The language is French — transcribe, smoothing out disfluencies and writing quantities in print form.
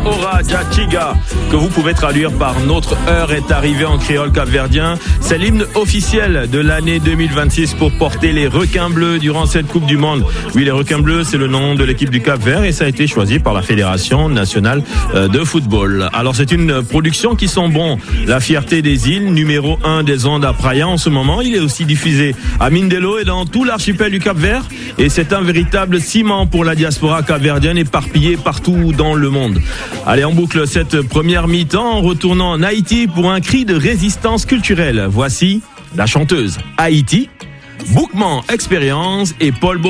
Ora Jachiga, que vous pouvez traduire par Notre heure est arrivée en créole capverdien. C'est l'hymne officiel de l'année 2026 pour porter les requins bleus durant cette Coupe du Monde. Oui, les requins bleus, c'est le nom de l'équipe du Cap-Vert et ça a été choisi par la Fédération nationale de football. Alors, c'est une production qui sent bon. La fierté des îles, numéro 1 des ondes à Praia en ce moment. Il est aussi diffusé à Mindelo et dans tout l'archipel du Cap-Vert. Et c'est un véritable ciment pour la diaspora capverdienne éparpillée partout dans le monde. Allez, on boucle cette première mi-temps en retournant en Haïti pour un cri de résistance culturelle. Voici la chanteuse Haïti, Boukman Expérience et Paul